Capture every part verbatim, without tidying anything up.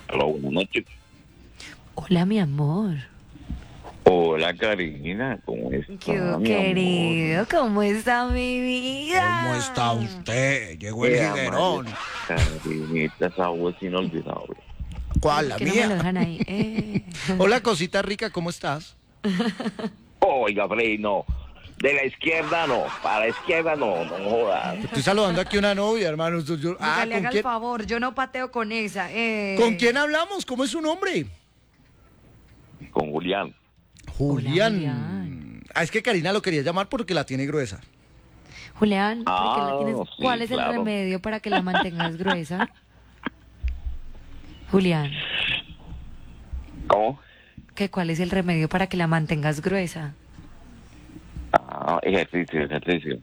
Hola, buenas noches. Hola, mi amor. Hola, Karina, ¿cómo está, Qué mi querido, amor? ¿cómo está mi vida? ¿Cómo está usted? Llegó el Eh, higuerón. Karinita, esa voz inolvidable. ¿Cuál? ¿Por La qué no me lo mía. dejan ahí? Eh. Hola, cosita rica, ¿cómo estás? Oiga, Frey, no. De la izquierda no, para la izquierda no, no jodas. Estoy saludando aquí a una novia, hermano. Yo- yo- ah, Dígale, ¿con haga el quién, favor, yo no pateo con esa. Eh. ¿con quién hablamos? ¿Cómo es su nombre? Con Julián. Julián. Julián. Ah, es que Karina lo quería llamar porque la tiene gruesa. Julián, ¿por qué la Ah, tienes? sí, ¿Cuál es claro. el remedio para que la mantengas gruesa? Julián, ¿Cómo? ¿qué, ¿cuál es el remedio para que la mantengas gruesa? Ah, ejercicio, ejercicio.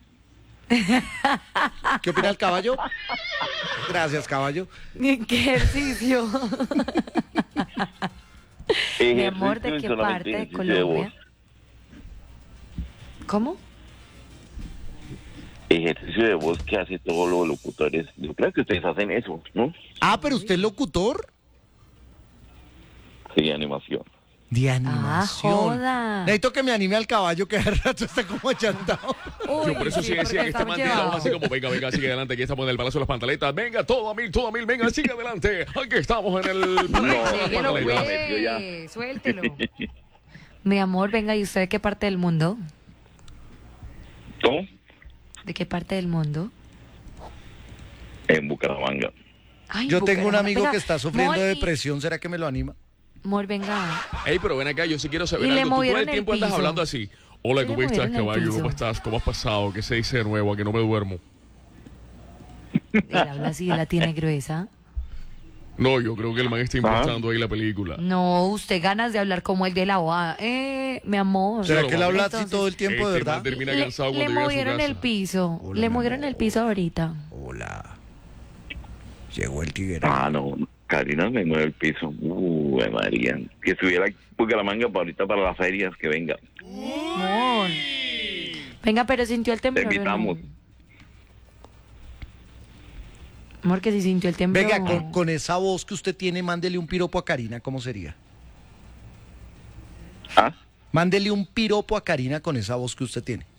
¿Qué opina el caballo? Gracias, caballo. ¿Qué ejercicio? Mi amor, ¿de Ejercicio y qué solamente parte de ejercicio de Colombia? voz. ¿Cómo? Ejercicio de voz que hace todos los locutores. Yo creo que ustedes hacen eso, ¿no? Ah, pero usted es locutor Sí, animación. de Ah, animación. joda. Necesito que me anime al caballo que hace rato está como achantado. Uy, Yo por eso sí, porque decía que este estamos man tiene la voz llevados. así como, venga, venga, sigue adelante, aquí estamos en el Palacio de las Pantaletas, venga, todo a mil, todo a mil, venga, sigue adelante, aquí estamos en el Palacio de las Déjelo, Pantaletas. Pantaletas. metió ya. güey, suéltelo. Mi amor, venga, ¿y usted de qué parte del mundo? ¿Cómo? ¿De qué parte del mundo? En Bucaramanga. Ay, Yo tengo un Bucaramanga. amigo Venga, que está sufriendo Mor, de y- depresión. ¿Será que me lo anima? Mor, venga. Ey, pero ven acá, yo sí quiero saber Y le algo. Tú todo movieron el el tiempo andas piso. hablando así. Hola, Le ¿cómo estás, movieron el caballo? piso. ¿Cómo estás? ¿Cómo has pasado? ¿Qué se dice de nuevo? ¿A que no me duermo? Él habla así, la tiene gruesa. No, yo creo que el man está impostando ahí la película. No, usted ganas de hablar como el de la O A. Eh, mi amor. ¿Será Pero que él habla así entonces, todo el tiempo, de Este man verdad? termina Le, cansado le cuando llega a su movieron casa. el piso. Hola, le mi movieron amor. el piso ahorita. Hola. Llegó el tiguerón. Ah, no. Karina me mueve el piso. Uh, María. Que subiera Bucaramanga para ahorita para las ferias que venga. Amor. Venga, pero sintió el Te temblor. ¿o no? invitamos. Amor, que si sintió el temblor. Venga, con, con esa voz que usted tiene, mándele un piropo a Karina, ¿cómo sería? ¿Ah? Mándele un piropo a Karina con esa voz que usted tiene.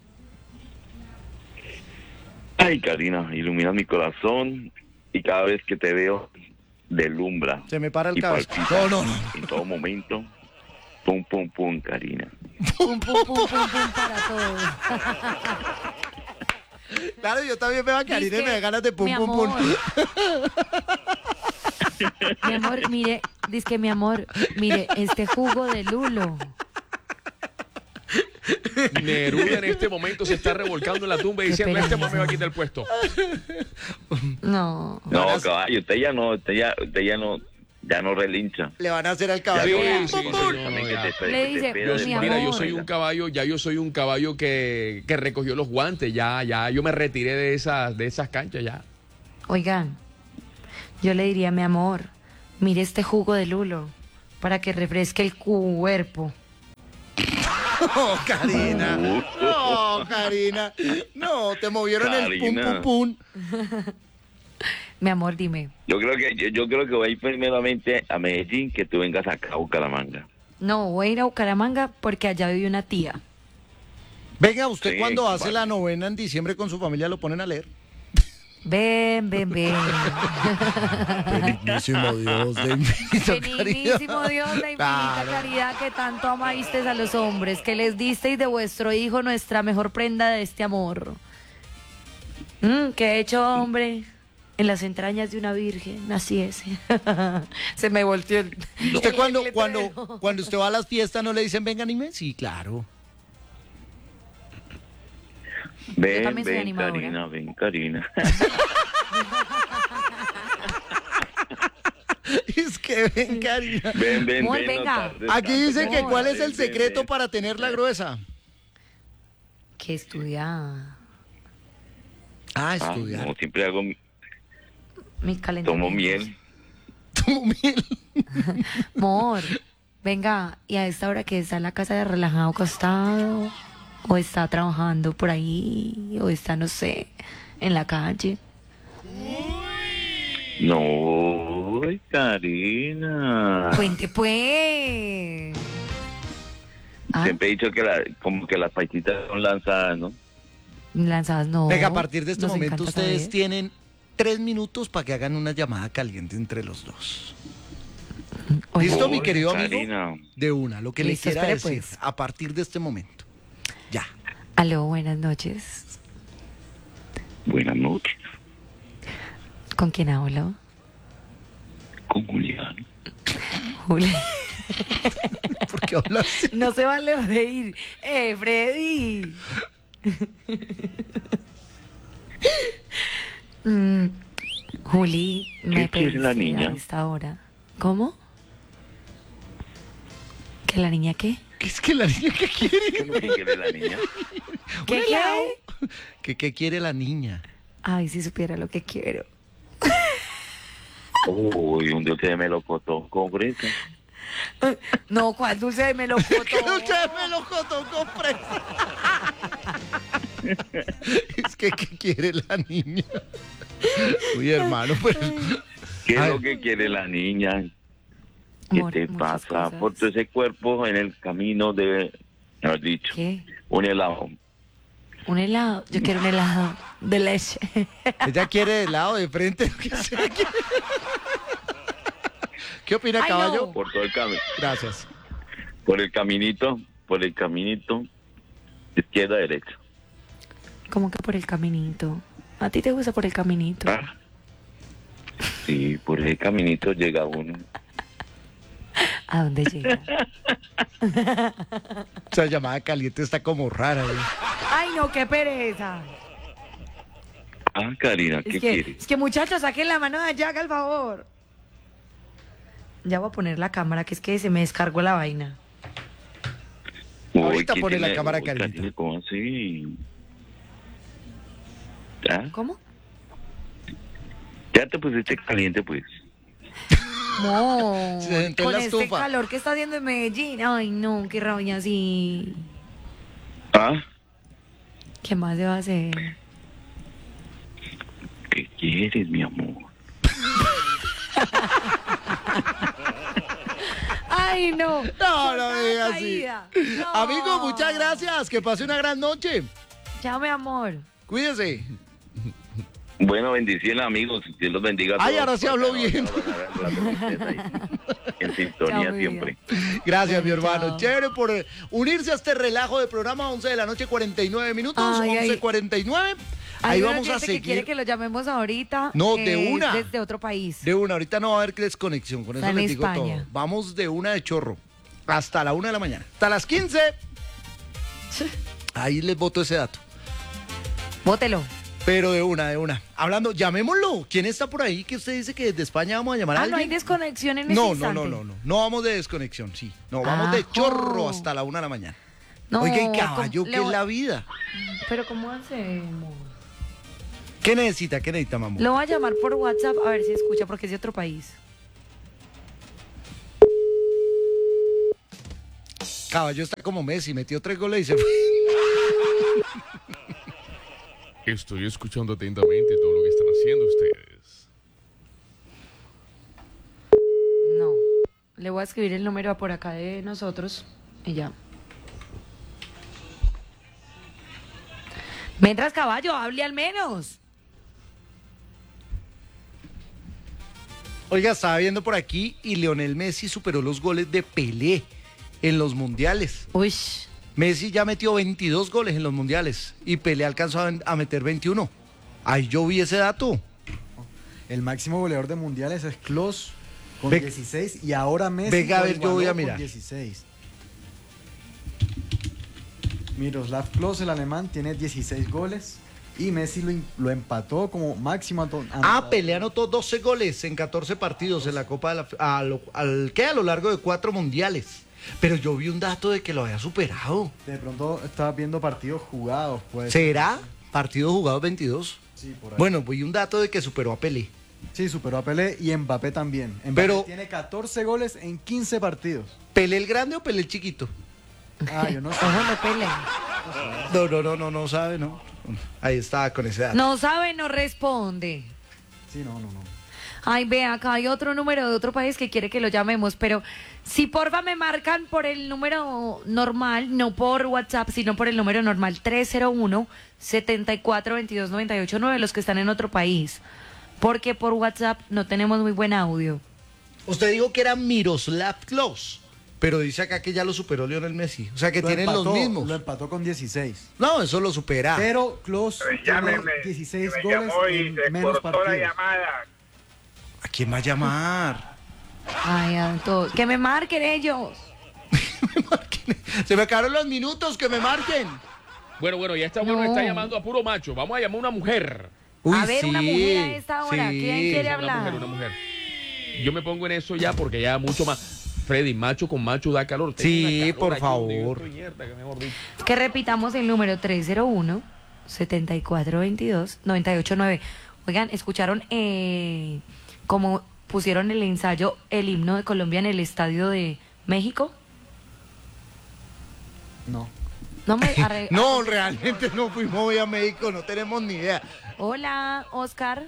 Ay, Karina, ilumina mi corazón y cada vez que te veo, deslumbra. Se me para el y cabello. palpita No, no, no. En todo momento. Pum, pum, pum, Karina. Pum, pum, pum, pum, pum para todos. Claro, yo también veo a Karina y Dice, me da ganas de pum, mi pum, pum. amor. Mi amor, mire, dice que mi amor, mire, este jugo de lulo. Neruda en este momento se está revolcando en la tumba y diciendo, este man me va a quitar el puesto. No. No, Ahora sí. caballo, usted ya no, usted ya, usted ya no, ya no relincha. Le van a hacer al Ya caballo. no Vea. relincha, Sí, porque sí, también no, que ya. te espe- Le que te dice, espera de mi su Mira, yo amor. soy un caballo, ya yo soy un caballo que, que recogió los guantes, ya, ya, yo me retiré de esas, de esas canchas ya. Oigan, yo le diría, mi amor, mire este jugo de lulo para que refresque el cuerpo. No, Karina. No, Karina. No, te movieron el pum, Karina. pum, pum. Mi amor, dime. Yo creo que yo, yo creo que voy a ir primeramente a Medellín, que tú vengas acá a Bucaramanga. No, voy a ir a Bucaramanga porque allá vive una tía. Venga, usted Sí, cuando hace vale. la novena en diciembre con su familia lo ponen a leer. Ven, ven, ven. Benignísimo Dios de infinita Benignísimo Dios, la infinita Claro. caridad que tanto amaste a los hombres, que les disteis de vuestro hijo nuestra mejor prenda de este amor. Mm, que he hecho hombre en las entrañas de una virgen, así es. Se me volteó el... Usted el cuando, letrero. cuando, cuando usted va a las fiestas no le dicen venga anime, sí, claro. Ven, también soy ven, animadora. Karina, ven, Karina. Es que ven, Karina. ven, ven, Amor, ven. venga. no tardes Aquí tanto, dice que No, cuál es ven, el ven, secreto ven. para tenerla gruesa. Que estudia Ah, Ah, estudiar. no, siempre hago, mi- mi calentamiento. tomo miel. Tomo miel. Amor, venga, y a esta hora que está en la casa de relajado acostado, o está trabajando por ahí, o está, no sé, en la calle. No, Ay, Karina. Cuente pues. Ah, Siempre he dicho que la, como que las paisitas son lanzadas, ¿no? lanzadas no. Venga, a partir de este Nos momento encanta ustedes saber. tienen tres minutos para que hagan una llamada caliente entre los dos. Oye, ¿Listo, mi Oye, querido amigo? Karina. De una, lo que Listo, le quiera espere, decir pues. a partir de este momento. Ya. Aló, buenas noches. Buenas noches, ¿Con quién hablo? con Julián. Julia. ¿Por qué hablas así? No se vale reír. ¡Eh, Freddy! Mm, Juli, me ¿Qué quiere la pediste niña? a esta hora. ¿Cómo? ¿Que la niña qué? ¿Qué es que la niña que quiere? ¿Qué es lo que quiere la niña? ¿Qué Un qué? helado. ¿Qué, qué quiere la niña? Ay, si supiera lo que quiero. Uy, un dulce de melocotón con fresa. No, ¿cuál dulce de melocotón? ¿Qué dulce de melocotón con fresa? Es que, ¿qué quiere la niña? Uy, hermano, pues... ¿Qué es Ay. lo que quiere la niña? ¿Qué Amor, te muchas pasa? cosas. Por todo ese cuerpo en el camino de... Me has dicho. ¿Qué? Un helado. ¿Un helado? Yo quiero un helado de leche. Ella quiere helado de frente. ¿Qué sea, ¿qué? ¿Qué opina, Ay, caballo? no. Por todo el camino. Gracias. Por el caminito. Por el caminito. Izquierda, derecha. ¿Cómo que por el caminito? ¿A ti te gusta por el caminito? Ah. Sí, por ese caminito llega uno. ¿A dónde llega? Esa llamada caliente está como rara. ¿Eh? Ay, no, qué pereza. Ah, Karina, ¿qué Es que, quieres? es que muchachos, saquen la mano de allá, haga el favor. Ya voy a poner la cámara, que es que se me descargó la vaina. Uy, Ahorita ¿quién pone la tiene- cámara uy, caliente. Karina, ¿cómo así? ¿Ya? ¿Cómo? Ya te pusiste caliente, pues. No, Se sentó en con la este estufa. calor que está haciendo en Medellín. Ay, no, qué rabia así. ¿Ah? ¿Qué más se va a hacer? ¿Qué quieres, mi amor? Ay, no. No, no Cortada me digas así. caída. No. Amigo, muchas gracias. Que pase una gran noche. Chao, mi amor. Cuídese. Bueno, bendiciones, amigos. Dios los bendiga a Ay, todos. ahora sí hablo Porque bien. no van a ver la tristeza ahí. En sintonía Chao, mi siempre. Gracias, mi Bueno, hermano. chao. Chévere por eh, unirse a este relajo de programa. once de la noche, cuarenta y nueve minutos. Ay, ay. once cuarenta y nueve. Hay Ahí un vamos a oyente que quiere seguir. que lo llamemos ahorita. No, de eh, una. Desde otro país. De una, ahorita no va a haber desconexión, con eso Está en les digo España. todo. Vamos de una de chorro hasta la una de la mañana. Hasta las quince. Ahí les boto ese dato. Bótelo. Pero de una, de una. Hablando, llamémoslo. ¿Quién está por ahí que usted dice que desde España vamos a llamar a Ah, no hay alguien? desconexión en ese No, no, instante. no, no, no. No vamos de desconexión, sí. No, vamos de Ajo. chorro hasta la una de la mañana. No, Oiga, y caballo, ¿cómo- ¿qué le es voy- la vida? Pero ¿cómo hacemos? ¿Qué necesita? ¿Qué necesita, mamá? Lo voy a llamar por WhatsApp a ver si escucha porque es de otro país. Caballo está como Messi, metió tres goles y se fue. Estoy escuchando atentamente todo lo que están haciendo ustedes. No. Le voy a escribir el número por acá de nosotros y ya. Mientras, caballo, hable al menos. Oiga, estaba viendo por aquí y Lionel Messi superó los goles de Pelé en los mundiales. Uy. Messi ya metió veintidós goles en los mundiales y Pelé alcanzó a, a meter veintiuno. Ay, yo vi ese dato. El máximo goleador de mundiales es Klose con Ve- dieciséis y ahora Messi Venga, a lo ver, yo voy a igualó con mirar. dieciséis. Miroslav Klose, el alemán, tiene dieciséis goles y Messi lo, in- lo empató como máximo ato- Ah, anotador. Pelé anotó doce goles en catorce partidos en la Copa de la... A lo, al, ¿qué? A lo largo de cuatro mundiales. Pero yo vi un dato de que lo había superado. De pronto estaba viendo partidos jugados, pues. ¿Será? Partidos jugados veintidós. Sí, por ahí. Bueno, vi un dato de que superó a Pelé. Sí, superó a Pelé y Mbappé también. Mbappé Pero- tiene catorce goles en quince partidos. ¿Pelé el grande o Pelé el chiquito? Ah, yo no sé. Ojo, no peleen. No, no, no, no, no sabe, ¿no? Ahí está con ese dato. No sabe, no responde. Sí, no, no, no. Ay, ve, acá hay otro número de otro país que quiere que lo llamemos, pero si porfa me marcan por el número normal, no por WhatsApp, sino por el número normal tres cero uno, siete cuatro dos dos, nueve ocho nueve, los que están en otro país, porque por WhatsApp no tenemos muy buen audio. Usted dijo que era Miroslav Klose, pero dice acá que ya lo superó Lionel Messi. O sea, que Lo tienen empató, los mismos. Lo empató con dieciséis. No, eso lo supera. Pero Klose tiene Llámeme, dieciséis que me goles llamó y en se menos cortó la partidos. llamada. ¿A quién va a llamar? Ay, a todos. Que me marquen ellos. Me marquen. Se me acabaron los minutos, que me marquen. Bueno, bueno, ya está bueno, No. está llamando a puro macho. Vamos a llamar a una mujer. Uy, A ver, una sí, mujer a esta hora. sí. ¿Quién quiere Una hablar? mujer, una mujer. Yo me pongo en eso ya porque ya mucho más. Freddy, macho con macho da calor. Tengo Sí, una calor por aquí donde yo favor. estoy mierda, que mejor dicho. Que repitamos el número tres cero uno, siete cuatro dos dos, nueve ocho nueve. Oigan, ¿escucharon eh, cómo pusieron el ensayo, el himno de Colombia en el Estadio de México? No. No me arre- No, realmente no fuimos hoy a México, no tenemos ni idea. Hola, Oscar.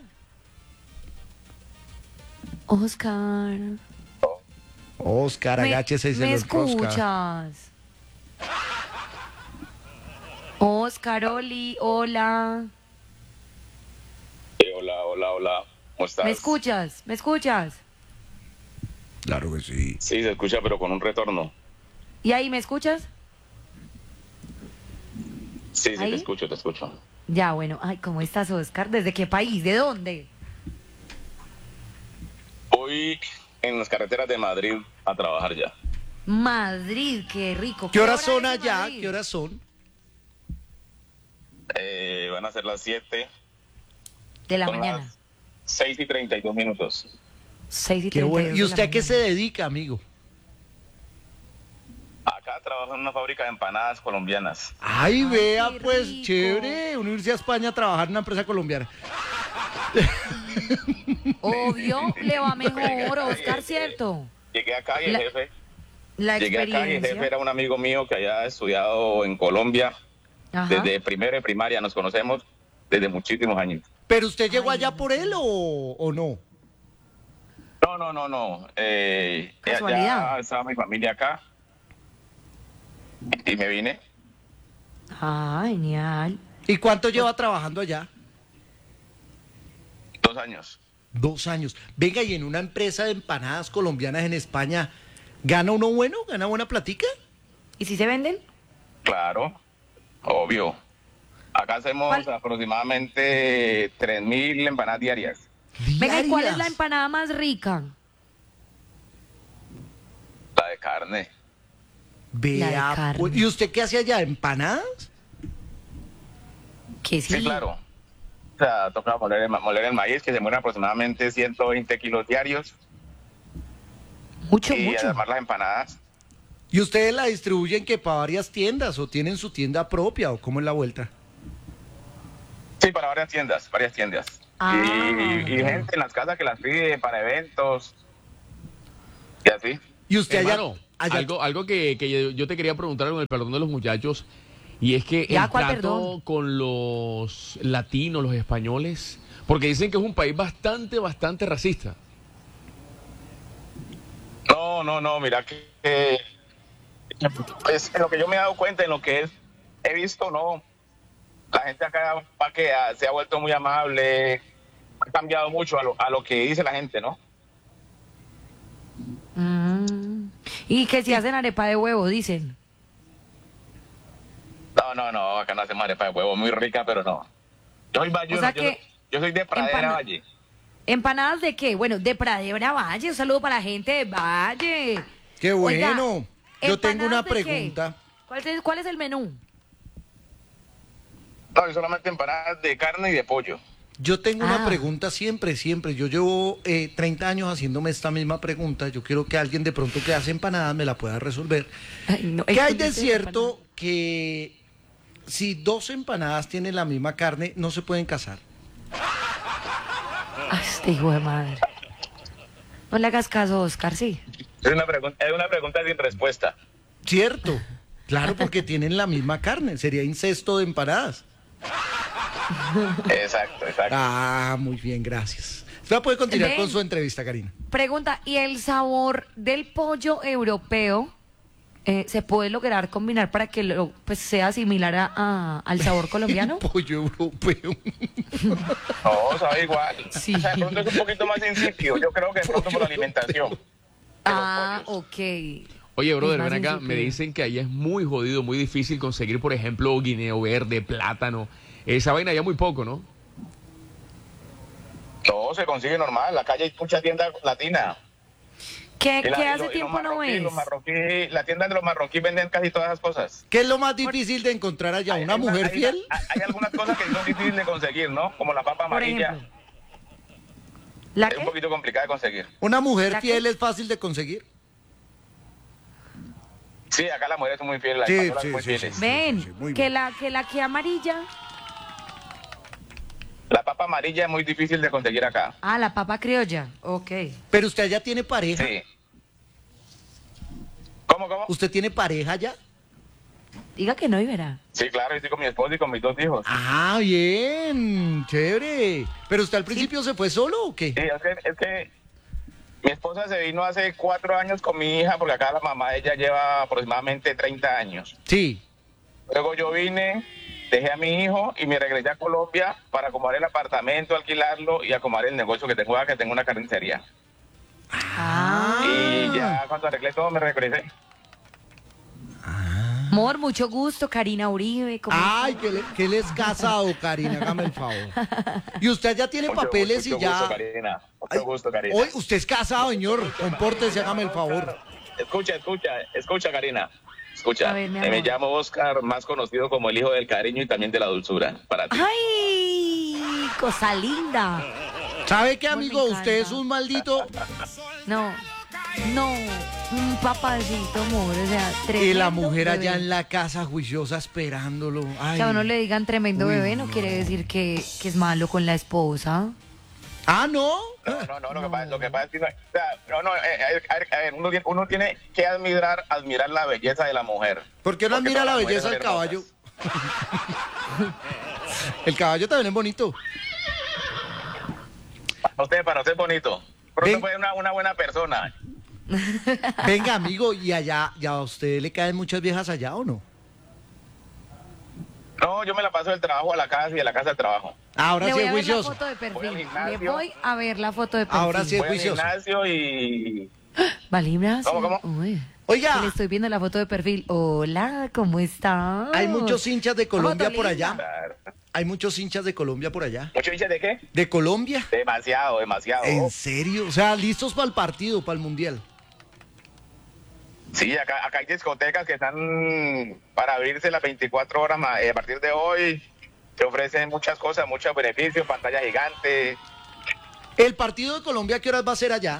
Oscar. Oscar, ¿Me, agáchese y se ¿me lo enrosca. escuchas? Oscar, Oli, hola. Sí, hola, hola, hola. ¿Cómo estás? ¿Me escuchas? ¿Me escuchas? Claro que sí. Sí, se escucha, pero con un retorno. ¿Y ahí me escuchas? Sí, sí, ¿Ahí? te escucho, te escucho. Ya, bueno. Ay, ¿cómo estás, Oscar? ¿Desde qué país? ¿De dónde? Voy en las carreteras de Madrid a trabajar ya. Madrid, qué rico. ¿Qué horas hora son es en allá? Madrid? ¿Qué horas son? Eh, van a ser las siete. De la Son mañana. las seis y treinta y dos minutos. Seis y Qué treinta bueno. dos ¿Y de usted la a qué se mañana. dedica, amigo? Acá trabajo en una fábrica de empanadas colombianas. Ay, vea, qué pues, rico. chévere. Unirse a España a trabajar en una empresa colombiana. Obvio, le va mejor, Oscar, Eh, ¿cierto? Llegué acá y el La- jefe, La llegué acá y el jefe experiencia. era un amigo mío que había estudiado en Colombia. Ajá. Desde primero de primaria nos conocemos desde muchísimos años. ¿Pero usted llegó Ay, allá no por él o, o no? No, no, no, no. Eh, ya- Casualidad. Ya estaba mi familia acá y me vine. Ah, genial. ¿Y cuánto lleva trabajando allá? Dos años. Dos años. Venga, y en una empresa de empanadas colombianas en España, ¿gana uno bueno? ¿Gana buena platica? ¿Y si se venden? Claro, obvio. Acá hacemos ¿Cuál? aproximadamente tres mil empanadas diarias. Venga, ¿y cuál es la Diarias. empanada más rica? La de carne. Vea, La de carne. pues, ¿y usted qué hace allá? ¿Empanadas? Que sí. Sí, claro. O sea, toca moler el, ma- moler el maíz, que se mueren aproximadamente ciento veinte kilos diarios. Mucho, y mucho. además las empanadas. ¿Y ustedes la distribuyen que para varias tiendas o tienen su tienda propia o cómo es la vuelta? Sí, para varias tiendas, varias tiendas. Ah. y, y gente en las casas que las pide para eventos. Y así. ¿Y usted allá, Hermano, allá- algo, algo que, que yo, yo te quería preguntar con el perdón de los muchachos, y es que Ya, el ¿cuál trato perdón? con los latinos, los españoles, porque dicen que es un país bastante, bastante racista. No, no, no, mira que eh, pues en lo que yo me he dado cuenta, en lo que es, he visto, no, la gente acá pa' que ah, se ha vuelto muy amable, ha cambiado mucho a lo, a lo que dice la gente, ¿no? Mm. Y que si hacen arepa de huevo, dicen. No, no, no, acá no hacemos arepa de huevo, muy rica, pero no. Yo soy bayuno, O sea yo, que yo soy de Pradera empana- Valle. ¿Empanadas de qué? Bueno, de Pradera Valle. Un saludo para la gente de Valle. Qué Oiga, bueno. Yo tengo una ¿empanadas de qué? pregunta. ¿Cuál es, ¿Cuál es el menú? No, yo solamente empanadas de carne y de pollo. Yo tengo una Ah. pregunta siempre, siempre. Yo llevo eh, treinta años haciéndome esta misma pregunta. Yo quiero que alguien de pronto que hace empanadas me la pueda resolver. Ay, no, ¿Qué hay de escondite cierto que si dos empanadas tienen la misma carne, no se pueden casar? Ay, este hijo de madre. No le hagas caso, Oscar, sí. Es una, pregunta, es una pregunta sin respuesta. ¿Cierto? Claro, porque tienen la misma carne. Sería incesto de empanadas. Exacto, exacto. Ah, muy bien, gracias. Usted puede continuar Ven. con su entrevista, Karina. Pregunta, ¿y el sabor del pollo europeo eh, se puede lograr combinar para que lo, pues, sea similar a, a- al sabor colombiano? Pollo europeo. No, sabe igual. Sí. O sea, de pronto es un poquito más insípido. Yo creo que de pronto por la alimentación. Ah, pollos. ok. Oye, brother, Es más ven acá, insípido. me dicen que ahí es muy jodido, muy difícil conseguir, por ejemplo, guineo verde, plátano. Esa vaina ya muy poco, ¿no? No, se consigue normal. En la calle hay muchas tiendas latinas. ¿Qué, Y la- qué y hace lo- y los tiempo no marroquíes, ves? los marroquíes, la tienda de los marroquíes venden casi todas esas cosas. ¿Qué es lo más difícil de encontrar allá? Hay- ¿Una hay mujer hay fiel? hay- hay algunas cosas que son difíciles de conseguir, ¿no? Como la papa Por amarilla. ejemplo. ¿La Es un qué? poquito complicada de conseguir. ¿Una mujer ¿La qué? fiel es fácil de conseguir? Sí, acá las mujeres son muy fieles, las Sí, españolas sí, muy sí, fieles. sí. Ven, sí, muy que bien. la que la que amarilla. La papa amarilla es muy difícil de conseguir acá. Ah, la papa criolla. Ok. Pero usted ya tiene pareja. Sí. ¿Cómo, cómo? ¿Usted tiene pareja ya? Diga que no y verá. Sí, claro, yo estoy con mi esposo y con mis dos hijos. Ah, bien, chévere. ¿Pero usted al principio se fue solo o qué? Sí, es que, es que mi esposa se vino hace cuatro años con mi hija, porque acá la mamá de ella lleva aproximadamente treinta años. Sí. Luego yo vine, dejé a mi hijo y me regresé a Colombia para acomodar el apartamento, alquilarlo y acomodar el negocio que tengo acá, que tengo una carnicería. Ah. Y ya cuando arreglé todo me regresé. Amor, mucho gusto, Karina Uribe. ¿cómo Ay, está? que, le, que él es casado, Karina, hágame el favor. Y usted ya tiene Mucho- papeles mucho y ya... gusto, Karina. Mucho Ay, gusto, Karina. Hoy usted es casado, señor. Compórtese, hágame el favor. Escucha, escucha, escucha, Karina. Escucha, A ver, mi Eh, me amor. llamo Oscar, más conocido como el hijo del cariño y también de la dulzura. Para ti. ¡Ay! Cosa linda. ¿Sabe qué, Amor, me amigo? Usted es encanta. un maldito... No, no, un papacito, amor, o sea, tremendo Y la mujer allá bebé. en la casa juiciosa esperándolo. Ay. Que a uno le digan tremendo Uy, bebé no no. quiere decir que, que es malo con la esposa. Ah, ¿no? No, no, no, lo, Que, pasa, lo que pasa es que no, o sea, no, no, eh, a ver, a ver, a ver, uno, tiene- uno tiene que admirar, admirar la belleza de la mujer. ¿Por qué no Porque admira todas la las belleza del mujeres son caballo? hermosas. El caballo también es bonito. Para usted, para usted es bonito. Pero Ven. usted fue una, una buena persona. Venga, amigo, ¿y allá, ya a usted le caen muchas viejas allá o no? No, yo me la paso del trabajo a la casa y de la casa al trabajo. Ahora Le sí voy es a ver la juicioso. foto de Voy al perfil. gimnasio. Le voy a ver la foto de perfil. Ahora sí es Voy al juicioso. gimnasio y... ¿Vale, Ignacio? ¿Cómo, cómo? Uy. Oiga. Le estoy viendo la foto de perfil. Hola, ¿cómo está? Hay muchos hinchas de Colombia Foto por linda. allá. Hay muchos hinchas de Colombia por allá. ¿Mucho hincha de qué? ¿De Colombia? Demasiado, demasiado. ¿En serio? O sea, listos para el partido, para el mundial. Sí, acá, acá hay discotecas que están para abrirse las veinticuatro horas ma- eh, a partir de hoy. Te ofrecen muchas cosas, muchos beneficios, pantalla gigante. ¿El partido de Colombia qué horas va a ser allá?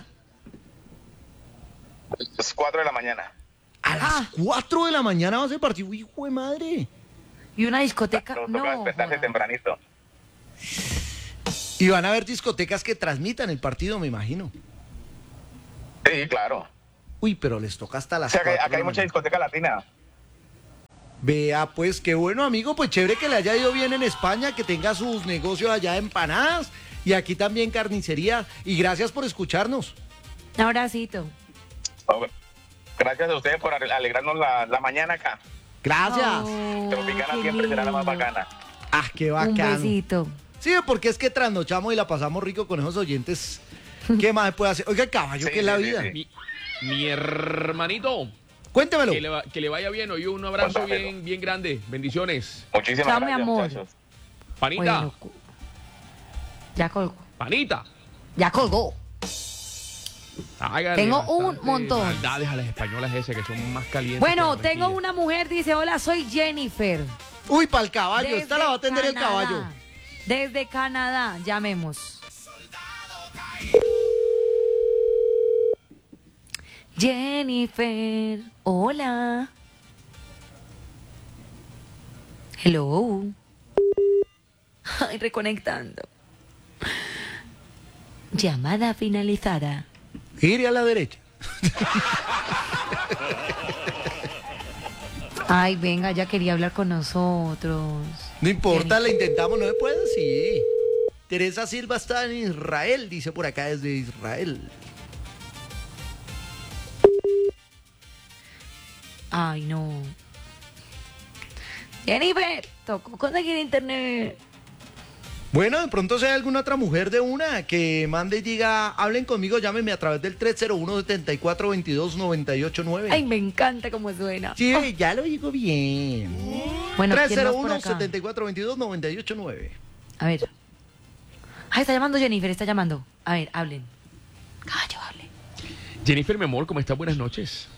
Es cuatro de la mañana. A las Ah. cuatro de la mañana va a ser el partido. Hijo de madre. ¿Y una discoteca? Nos No. toca despertarse joda. tempranito. Y van a haber discotecas que transmitan el partido, me imagino. Sí, claro. Uy, pero les toca hasta O las sea, que cuatro acá de hay la mucha mañana. discoteca latina. Vea, pues qué bueno, amigo, pues chévere que le haya ido bien en España, que tenga sus negocios allá de empanadas y aquí también carnicería. Y gracias por escucharnos. Un abracito. Oh, Gracias a ustedes por ale- alegrarnos la, la mañana acá. Gracias. Oh, Tropicana qué siempre será la más lindo. bacana. Ah, qué Un bacano. besito. Sí, porque es que trasnochamos y la pasamos rico con esos oyentes. ¿Qué más se puede hacer? Oiga, caballo, Sí, que es la sí, vida. sí, Mi, mi hermanito, Cuéntemelo. que le, va- que le vaya bien. Hoy un abrazo Cuéntamelo. bien, bien grande. Bendiciones. Muchísimas Chao, mi gracias, amor. muchachos. Panita, Bueno, cu- ya colgó. panita. Ya colgó. Hágale Tengo un bastante montón. maldades a las españolas ese que son más calientes. Bueno, que tengo mantequilla. una mujer, dice, hola, soy Jennifer. Uy, para el caballo. Desde Esta la va a atender el Canadá. caballo. Desde Canadá, llamemos. Jennifer, hola. Hello. Ay, reconectando. Llamada finalizada. Gire a la derecha. Ay, venga, ya quería hablar con nosotros. No importa, la intentamos, no se puede, sí. Teresa Silva está en Israel, dice por acá desde Israel. Ay, no. Jennifer, tocó conseguir internet. Bueno, de pronto si hay alguna otra mujer de una que mande y diga, hablen conmigo, llámenme a través del tres cero uno, siete cuatro dos dos, nueve ocho nueve. Ay, me encanta cómo suena. Sí, ya lo digo bien. Bueno, tres ¿quién cero más por uno, acá? siete cuatro dos dos, nueve ocho nueve. A ver. Ay, está llamando Jennifer, está llamando. A ver, hablen. Caballo, hablen. Jennifer, mi amor, ¿cómo estás? Buenas noches.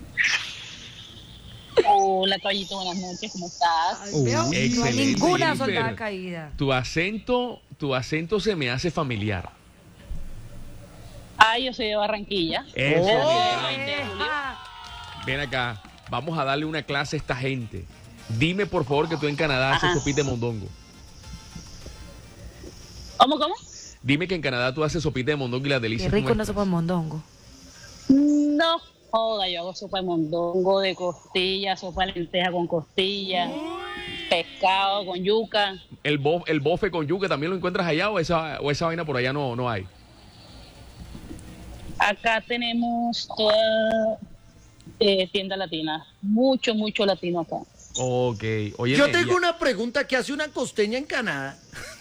Hola, Caballito, buenas noches, ¿cómo estás? Ay, veo, no hay excelente, ninguna Jennifer. soldada caída. Tu acento, tu acento se me hace familiar. Ah, yo soy de Barranquilla. Eso, Oh. bien. veinte de julio. Ven acá, vamos a darle una clase a esta gente. Dime, por favor, que tú en Canadá haces Ajá. sopita de mondongo. ¿Cómo, cómo? Dime que en Canadá tú haces sopita de mondongo y las Qué delicias. rico una nuestras. sopa de mondongo. No, joda, yo hago sopa de mondongo, de costilla, sopa de lenteja con costilla, pescado con yuca. El, bo- el bofe con yuca también lo encuentras allá o esa, o esa vaina por allá no, no hay. Acá tenemos toda eh, tienda latina, mucho, mucho latino acá. Ok, oye. Yo tengo una pregunta que hace una costeña en Canadá.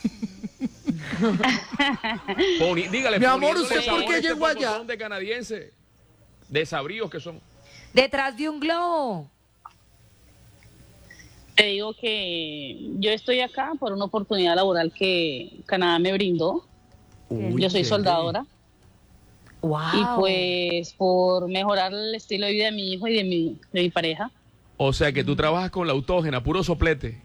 dígale, Mi amor, poniéndole ¿usted por sabor qué a este llegó allá? pocotón de canadiense, de sabríos que son. Detrás de un globo. Te digo que yo estoy acá por una oportunidad laboral que Canadá me brindó. Uy, Yo soy qué soldadora. Wow. Y pues por mejorar el estilo de vida de mi hijo y de mi, de mi pareja. O sea que tú trabajas con la autógena, puro soplete.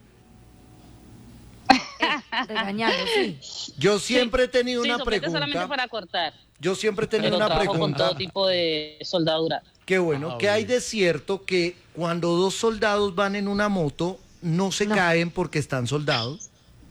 Regañando, sí. Yo siempre he tenido Sí, una soplete solamente pregunta. para cortar. Yo siempre he tenido Pero una trabajo con pregunta. todo tipo de soldadura. Qué bueno, Ah, ¿qué hay bien. de cierto que cuando dos soldados van en una moto no se No. caen porque están soldados?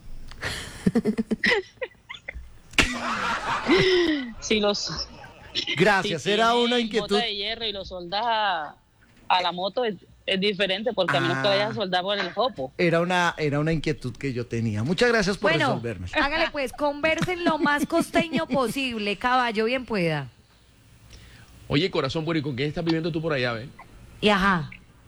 Si los Gracias, si era tienes una inquietud. bota de hierro y lo soldas a, a la moto es, es diferente porque a menos que Ah. vayas a soldar por el jopo. Era una, era una inquietud que yo tenía. Muchas gracias por Bueno, resolverme. hágale pues, conversen lo más costeño posible, caballo, bien pueda. Oye, corazón, bueno, ¿y con quién estás viviendo tú por allá, ven? Y ajá.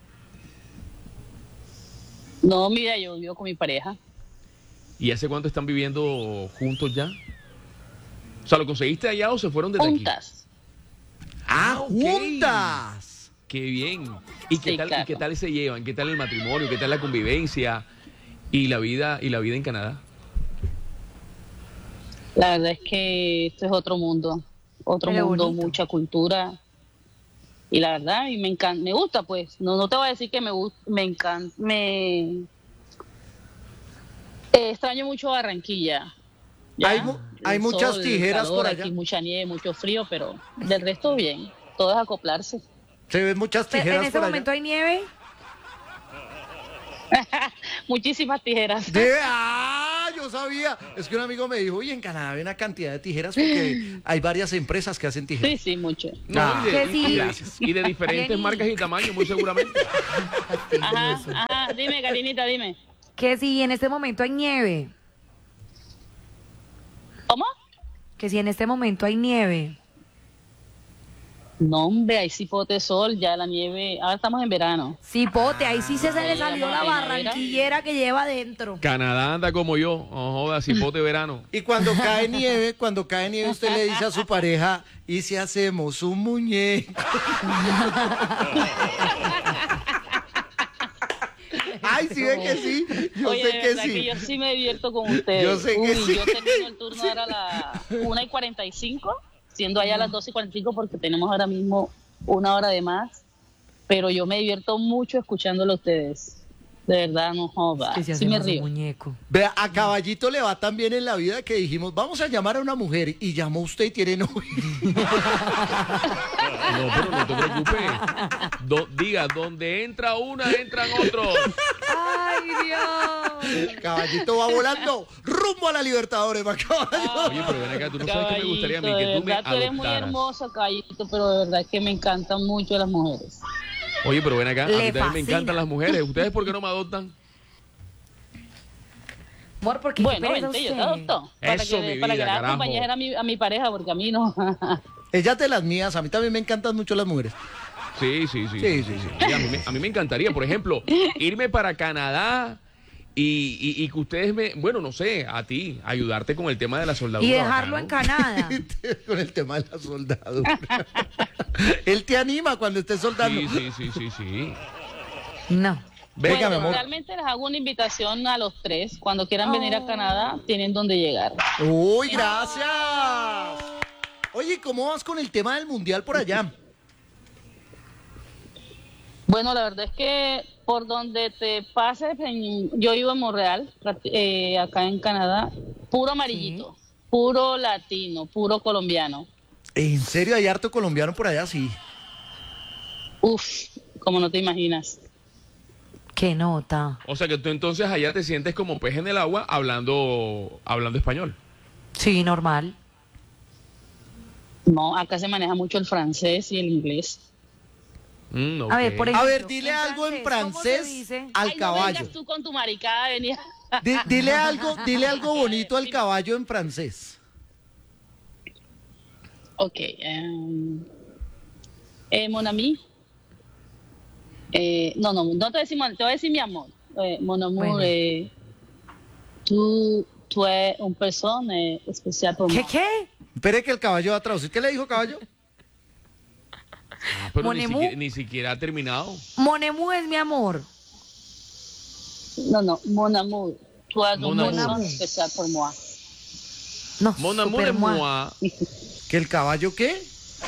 No, mira, yo vivo con mi pareja. ¿Y hace cuánto están viviendo juntos ya? O sea, ¿lo conseguiste allá o se fueron desde aquí? Juntas. ¡Ah, ok. juntas! Qué bien. ¿Y qué, Sí, tal, claro. ¿Y qué tal se llevan? ¿Qué tal el matrimonio? ¿Qué tal la convivencia? Y la vida, y la vida en Canadá. La verdad es que esto es otro mundo. Otro Pero mundo, bonito. mucha cultura. Y la verdad, y me encanta, me gusta pues. No, no te voy a decir que me gusta, me encanta, me eh, extraño mucho Barranquilla. Ya, Hay mu- hay el muchas sol, el tijeras calor, por allá. Aquí mucha nieve, mucho frío, pero del resto bien. Todo es acoplarse. Se ven muchas Pero tijeras en este por momento allá. hay nieve. Muchísimas tijeras. De- ¡Ah! Yo sabía. Es que un amigo me dijo, oye, en Canadá hay una cantidad de tijeras porque hay varias empresas que hacen tijeras. Sí, sí, mucho. No, Ah. y, de, Que sí. y de- y de diferentes Jenny. marcas y tamaños, muy seguramente. Ajá, ajá. Dime, Karinita, dime. Que si en este momento hay nieve. ¿Cómo? Que si en este momento hay nieve. No, hombre, ahí sí pote sol, ya la nieve. Ahora estamos en verano. Cipote, ahí sí se, se le Ahí salió la vamos a primavera. barranquillera que lleva adentro. Canadá anda como yo. Oh, joda, cipote verano. Y cuando cae nieve, cuando cae nieve, usted le dice a su pareja, ¿y si hacemos un muñeco? Ay, sí ve que sí. Yo Oye, sé de que verdad sí. que yo sí me divierto con ustedes. Yo sé que Uy, sí. Yo termino el turno ahora a las una y cuarenta y cinco, siendo allá a las dos y cuarenta y cinco porque tenemos ahora mismo una hora de más. Pero yo me divierto mucho escuchándolo a ustedes. De verdad, no joda. Que si Sí me hacemos un río. muñeco. Vea, a Caballito le va tan bien en la vida que dijimos, vamos a llamar a una mujer. Y llamó usted y tiene novio. No, pero no te preocupes. Do- diga, donde entra una, entran otros. ¡Ay, Dios! Caballito va volando rumbo a la Libertadores, va caballo. Oye, pero ven acá, tú no sabes que me gustaría a mí, Caballito, que de tú me verdad, tú eres muy adoptaras. hermoso, Caballito, pero de verdad que me encantan mucho las mujeres. Oye, pero ven acá, a Le mí también me fascina. encantan las mujeres. ¿Ustedes por qué no me adoptan? Amor, ¿por qué? Bueno, ¿Qué pereza vente, yo te usted? adopto. Para Eso, que, mi para que vida, le haga carajo. compañía a mi, a mi pareja, porque a mí no. Ella de las mías, a mí también me encantan mucho las mujeres. Sí, sí, sí. Sí, sí, sí. Sí, a, mí me, a mí me encantaría, por ejemplo, irme para Canadá y, y- y que ustedes me, bueno, no sé, a ti, ayudarte con el tema de la soldadura. Y dejarlo en bacano. Canadá. Con el tema de la soldadura. Él te anima cuando estés soldando. Sí, sí, sí, sí, sí. No. Venga, Bueno, mi amor. realmente les hago una invitación a los tres. Cuando quieran venir Oh. a Canadá, tienen donde llegar. Uy, gracias. Oye, ¿cómo vas con el tema del mundial por allá? Bueno, la verdad es que por donde te pases, en- yo vivo en Montreal, practi- eh, acá en Canadá, puro amarillito, puro latino, puro colombiano. ¿En serio hay harto colombiano por allá? Sí. Uf, como no te imaginas. Qué nota. O sea que tú entonces allá te sientes como pez en el agua hablando, hablando español. Sí, normal. No, acá se maneja mucho el francés y el inglés. Mm, ok. A ver, por A ejemplo, ver, dile en algo en francés, ¿cómo se francés dice? al Ay, no caballo. vengas tú con tu maricada, venía. Di- dile algo, dile algo bonito al caballo en francés. Ok. em, eh, mon ami. Eh, no, no, no te voy a decir, mon- te voy a decir mi amor. Eh, mon amour, Bueno. eh, tú, tú eres un persona eh, especial por ¿Qué, moi. qué? Espere que el caballo va a traducir. ¿Qué le dijo caballo? Ah, pero ni Monemu. siquiera, ni siquiera ha terminado. Monemu es mi amor. No, no, mon amour. Tú eres Mon un amour. persona especial por moi. No, Mon amour super es moi. moi. ¿Que el caballo qué?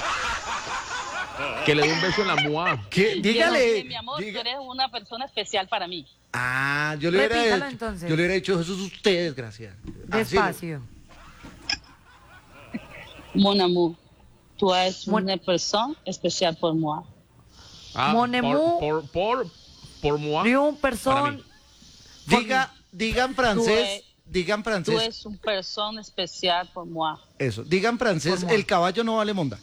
Que le dé un beso en la moi. ¿Qué? Yo Dígale. dije, mi amor, diga- tú eres una persona especial para mí. Ah, yo le hubiera Repítalo, dicho, entonces. yo le hubiera dicho eso es ustedes, gracias. Así. Despacio. Mon amour. Tú eres Mon- una persona especial por moi. Ah, Mon amour. por, por, por, por moi. De un Para person. mí. Diga, digan francés, Tú digan Tú francés. eres una persona especial por moi. Eso, digan francés, Por moi. el caballo no vale monda.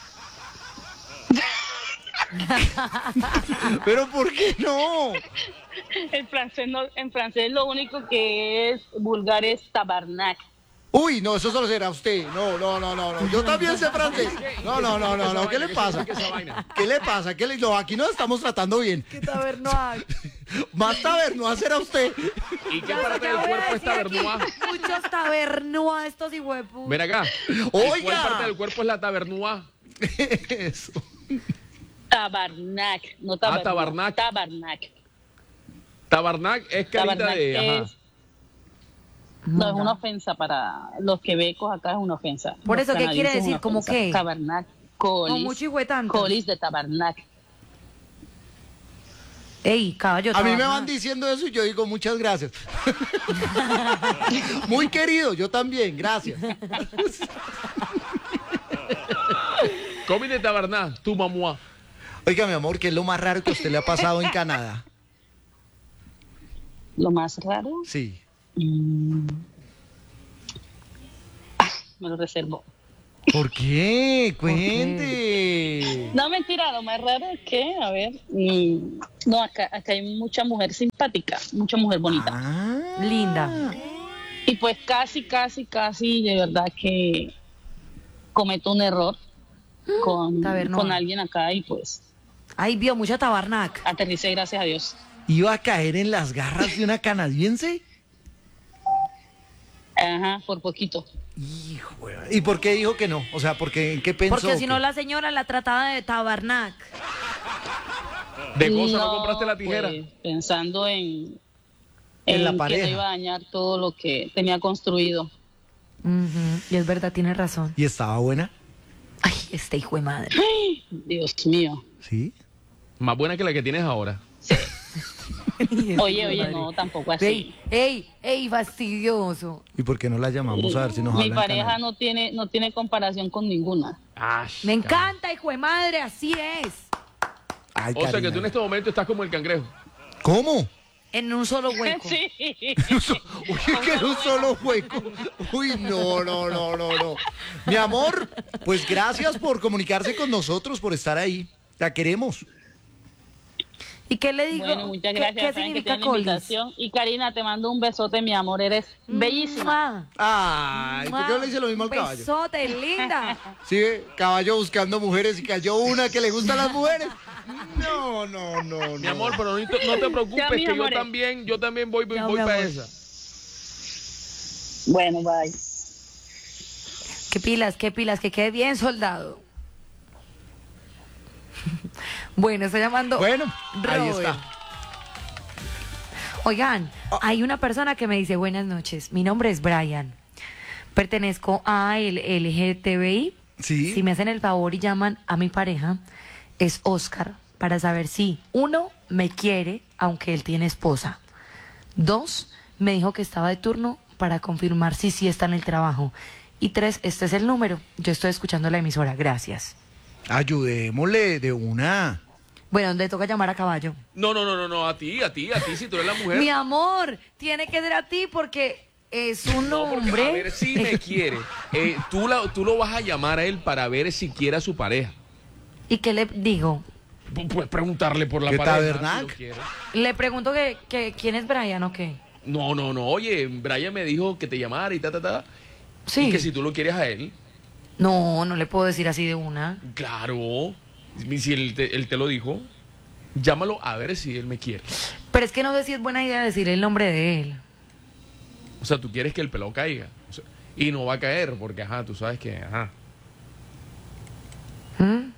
Pero ¿por qué no? En francés, no, en francés lo único que es vulgar es tabarnak. Uy, no, eso solo será usted. No, no, no, no, no. Yo también sé francés. No, no, no, no, no. ¿Qué le pasa? ¿Qué es esa vaina? ¿Qué le pasa? ¿Qué le... No, aquí nos estamos tratando bien. ¿Qué tabernoa? Más taberno será usted. ¿Y qué parte del cuerpo es tabernois? Muchos tabernoa estos hijuepus. Ven acá. ¿Y Oiga. ¿Cuál parte del cuerpo es la tabernois? Eso. Tabarnak, no tabarnak. tabarnak. Tabarnak. Tabarnak es carita Tabarnak de... Ajá. es, no, es una ofensa para los quebecos, acá es una ofensa. Por Los eso, ¿qué quiere canadienses es decir? una ¿Cómo ofensa. qué? Tabarnak, Con colis, mucho hijuetanto. colis de tabarnak. Ey, caballo. A mí me taberna. van diciendo eso y yo digo muchas gracias. Muy querido, yo también, gracias. Comi de tabernac, tu mamá. Oiga, mi amor, ¿qué es lo más raro que a usted le ha pasado en Canadá? Lo más raro, Sí. mm, ah, me lo reservo. ¿Por qué? Cuente. No, mentira, lo más raro es que, a ver, mm, no, acá, acá hay mucha mujer simpática, mucha mujer bonita. Ah. Linda. Y pues casi, casi, casi, de verdad que cometo un error con, Tabernoa. con alguien acá y pues Ay, vio mucha tabarnac. aterricé, gracias a Dios. ¿Iba a caer en las garras de una canadiense? Ajá, por poquito. Hijo, de- ¿y por qué dijo que no? O sea, porque ¿en qué pensó? Porque si que- no la señora la trataba de tabarnac. ¿De cosa no, compraste la tijera? pues, pensando en, En la que pareja. no iba a dañar todo lo que tenía construido. Ujú, y es verdad, tiene razón. ¿Y estaba buena? Ay, este hijo de madre. Dios mío. Sí. Más buena que la que tienes ahora. Oye, oye, no, tampoco así. Ey, ey, ey, fastidioso. ¿Y por qué no la llamamos a ver si nos Mi habla en pareja canadiense? no tiene, no tiene comparación con ninguna. Me encanta, hijo de madre, así es. Ay, O sea que Karina. tú en este momento estás como el cangrejo. ¿Cómo? En un solo hueco. Sí. Uy, que en un solo hueco. Uy, no, no, no, no, no. Mi amor, pues gracias por comunicarse con nosotros, por estar ahí. La queremos. ¿Y qué le digo? Bueno, muchas ¿Qué- gracias. ¿Qué, saben que significa tienen la colis? invitación. Y Karina, te mando un besote, mi amor. Eres bellísima. ¡Mua! Ay, ¿por qué no le dice lo mismo al caballo? Besote, linda. Sí, caballo buscando mujeres y cayó una que le gustan las mujeres. No, no, no, no. Mi amor, pero no, te- no te preocupes, Ya, mis que yo amores. también, yo también voy, voy, Ya, voy mi para amor. esa. Bueno, bye. Qué pilas, qué pilas, que quede bien, soldado. Bueno, está llamando. Bueno, ahí Robert. está. Oigan, hay una persona que me dice buenas noches. Mi nombre es Brian. Pertenezco a el L G T B I. Sí. Si me hacen el favor y llaman a mi pareja, es Oscar, para saber si, uno, me quiere, aunque él tiene esposa. Dos, me dijo que estaba de turno para confirmar si sí está en el trabajo. Y tres, este es el número. Yo estoy escuchando la emisora. Gracias. Ayudémosle de una. Bueno, le toca llamar a caballo. No, no, no, no, no, a ti, a ti, a ti, si tú eres la mujer. Mi amor, tiene que ser a ti porque es un No, porque, hombre. a ver si me quiere. Eh, tú, la- tú lo vas a llamar a él para ver si quiere a su pareja. ¿Y qué le digo? Pu- Puedes preguntarle por la ¿Qué pareja. tabernac? si lo quiere. Le pregunto que, que quién es Brian o qué. No, no, no. Oye, Brian me dijo que te llamara y ta, ta, ta. Sí. Y que si tú lo quieres a él, No, no le puedo decir así de una. claro. Si él te, él te lo dijo, llámalo a ver si él me quiere. Pero es que no sé si es buena idea decir el nombre de él. O sea, tú quieres que el pelo caiga. O sea, y no va a caer porque, ajá, tú sabes que, ajá. ¿Mm?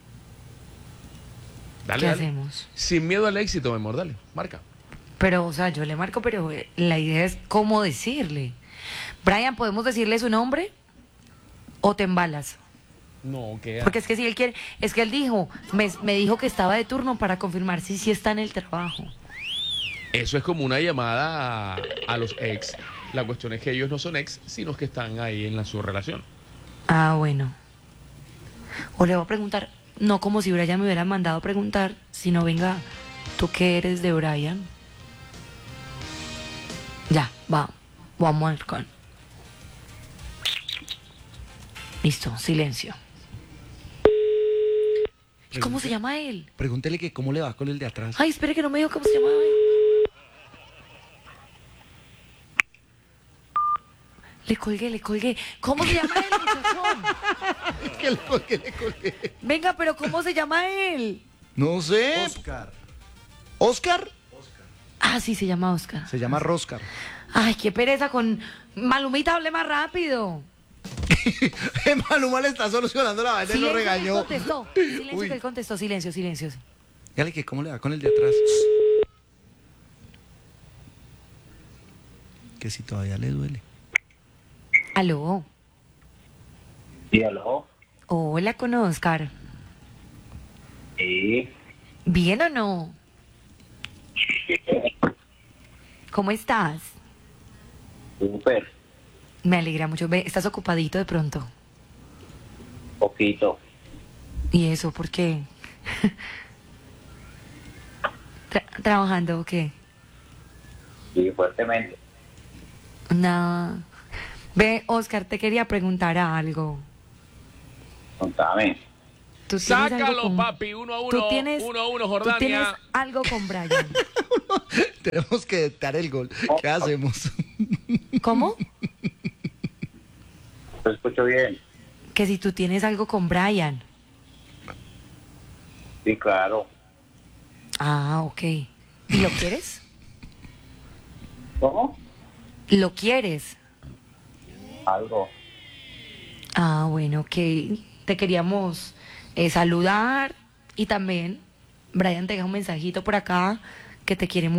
Dale, ¿Qué dale. hacemos? Sin miedo al éxito, mi amor, dale, marca. Pero, o sea, yo le marco, pero eh, la idea es cómo decirle. Brian, ¿podemos decirle su nombre? ¿O te embalas? No, queda. Porque es que si él quiere, es que él dijo, me, me dijo que estaba de turno para confirmar si sí está en el trabajo. Eso es como una llamada a, a los ex. La cuestión es que ellos no son ex, sino que están ahí en la, su relación. Ah, bueno. O le voy a preguntar, no como si Brian me hubiera mandado a preguntar, sino venga, ¿tú qué eres de Brian? Ya, va, vamos a ver con. Listo, silencio. ¿Y cómo se llama él? Pregúntele que cómo le va con el de atrás. Ay, espere que no me dijo cómo se llamaba él. Le colgué, le colgué. ¿Cómo se llama él, muchachón? Que le colgué, le colgué. Venga, pero ¿cómo se llama él? No sé. Oscar. ¿Oscar? Ah, sí, se llama Oscar. Se llama Roscar. Ay, qué pereza con... Malumita, hable más rápido. Maluma le está solucionando la vaina y lo Silencio, que él regañó. contestó. Silencio, Uy. que él contestó. Silencio, silencio. Dígale que cómo le va con el de atrás. Que si todavía le duele. Aló. Sí, aló. Hola, con Oscar. Sí. ¿Bien o no? ¿Cómo estás? Súper. Me alegra mucho. Ve, ¿estás ocupadito de pronto? Poquito. ¿Y eso por qué? Tra- ¿Trabajando o qué? Sí, fuertemente. Nada. Ve, Oscar, te quería preguntar algo. Contame. ¿Tú tienes algo Sácalo, con- papi, uno a ¿Tú uno. tienes, Uno a uno, ¿Tú tienes Jordania. algo con Brian? Tenemos que dar el gol. ¿Qué hacemos? ¿Cómo? Te escucho bien. Que si tú tienes algo con Brian. Sí, claro. Ah, ok. ¿Y lo quieres? ¿Cómo? ¿Lo quieres? Algo. Ah, bueno, ok. Te queríamos eh, saludar y también Brian te deja un mensajito por acá que te quiere mucho.